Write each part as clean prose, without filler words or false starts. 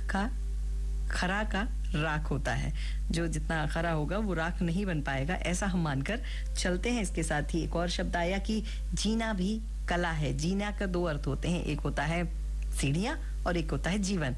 खरा का राख होता है। जो जितना खरा होगा वो राख नहीं बन पाएगा, ऐसा हम मानकर चलते हैं। इसके साथ ही एक और शब्द आया कि जीना भी कला है। जीना का दो अर्थ होते हैं, एक होता है सीढ़ियां और एक होता है जीवन।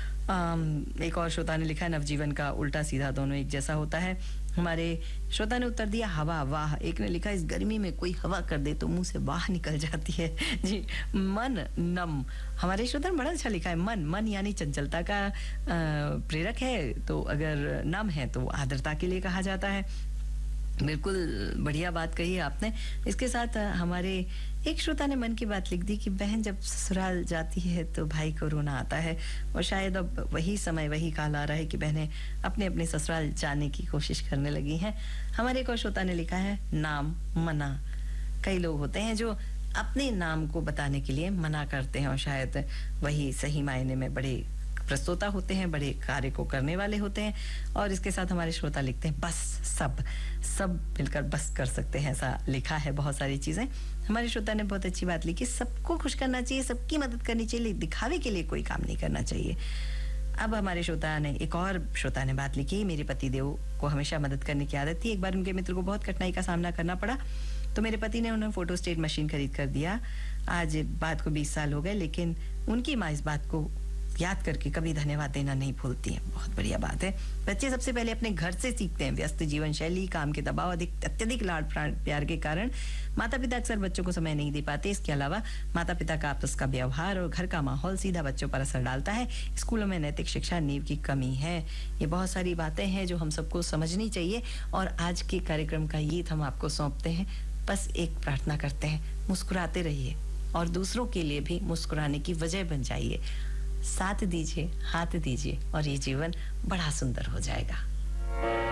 एक और श्रोता ने लिखा है नवजीवन का उल्टा सीधा दोनों एक जैसा होता है। हमारे श्रोता ने उत्तर दिया हवा, वाह। एक ने लिखा इस गर्मी में कोई हवा कर दे तो मुंह से वाह निकल जाती है। जी। मन नम, हमारे श्रोता ने बड़ा अच्छा लिखा है। मन, मन यानी चंचलता का प्रेरक है, तो अगर नम है तो आर्द्रता के लिए कहा जाता है। बिल्कुल बढ़िया बात कही है आपने। इसके साथ हमारे एक श्रोता ने मन की बात लिख दी कि बहन जब ससुराल जाती है तो भाई को रोना आता है, और शायद अब वही समय वही काल आ रहा है कि बहनें अपने अपने ससुराल जाने की कोशिश करने लगी हैं। हमारे एक और श्रोता ने लिखा है नाम मना। कई लोग होते हैं जो अपने नाम को बताने के लिए मना करते हैं, और शायद वही सही मायने में बड़े प्रस्तोता होते हैं, बड़े कार्य को करने वाले होते हैं। और इसके साथ हमारे श्रोता लिखते हैं बस, सब मिलकर बस कर सकते हैं, ऐसा लिखा है बहुत सारी चीजें। हमारे श्रोता ने बहुत अच्छी बात लिखी, सबको खुश करना चाहिए, सबकी मदद करनी चाहिए, दिखावे के लिए कोई काम नहीं करना चाहिए। अब हमारे श्रोता ने एक और श्रोता ने बात लिखी, मेरे पति देव को हमेशा मदद करने की आदत थी। एक बार उनके मित्र को बहुत कठिनाई का सामना करना पड़ा, तो मेरे पति ने उन्हें फोटो स्टेट मशीन खरीद कर दिया। आज बात को 20 साल हो गए, लेकिन उनकी माँ इस बात को याद करके कभी धन्यवाद देना नहीं भूलती हैं। बहुत बढ़िया बात है। बच्चे सबसे पहले अपने घर से सीखते हैं। व्यस्त जीवन शैली, काम के दबाव, अत्यधिक लाड प्यार के कारण माता पिता अक्सर बच्चों को समय नहीं दे पाते। इसके अलावा माता पिता का आपस का व्यवहार और घर का माहौल सीधा बच्चों पर असर डालता है। स्कूलों में नैतिक शिक्षा नींव की कमी है। ये बहुत सारी बातें हैं जो हम सबको समझनी चाहिए, और आज के कार्यक्रम का गीत हम आपको सौंपते हैं। बस एक प्रार्थना करते हैं, मुस्कुराते रहिए और दूसरों के लिए भी मुस्कुराने की वजह बन जाइए। साथ दीजिए, हाथ दीजिए, और ये जीवन बड़ा सुंदर हो जाएगा।